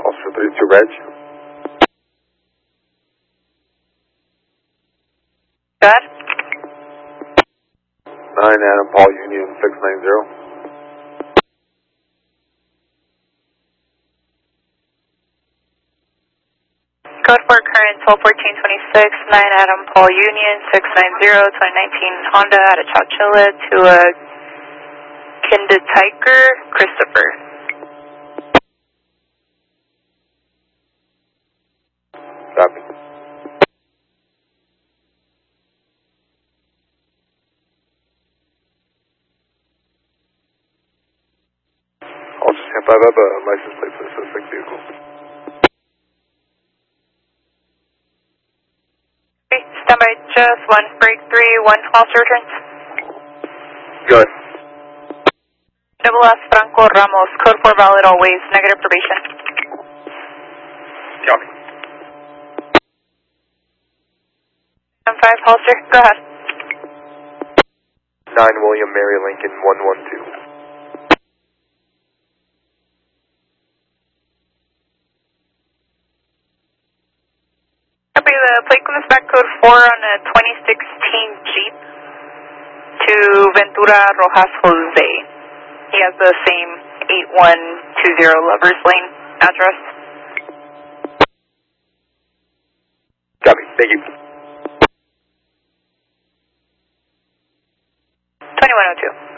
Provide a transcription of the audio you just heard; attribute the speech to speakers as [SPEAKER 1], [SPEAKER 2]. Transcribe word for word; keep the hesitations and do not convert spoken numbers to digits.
[SPEAKER 1] Foster thirty-two Reg.
[SPEAKER 2] Good.
[SPEAKER 1] nine Adam Paul Union six nine zero.
[SPEAKER 2] Code for current twelve fourteen twenty-six, nine Adam Paul Union six nine zero, twenty nineteen Honda out of Chowchilla to a Kindetiker Christopher.
[SPEAKER 1] Copy. Also stand by, I have a license plate for the suspect vehicle.
[SPEAKER 2] Okay, stand by just one break three, one Foster returns.
[SPEAKER 1] Good.
[SPEAKER 2] Double S Franco Ramos, code four valid always, negative probation.
[SPEAKER 1] Copy.
[SPEAKER 2] M five Foster, go ahead.
[SPEAKER 1] nine William Mary Lincoln one one two.
[SPEAKER 2] Copy, the plate comes back code four on a twenty sixteen Jeep to Ventura Rojas Jose. He has the same eight one two zero Lovers Lane address.
[SPEAKER 1] Copy, thank you.
[SPEAKER 2] twenty-one oh two.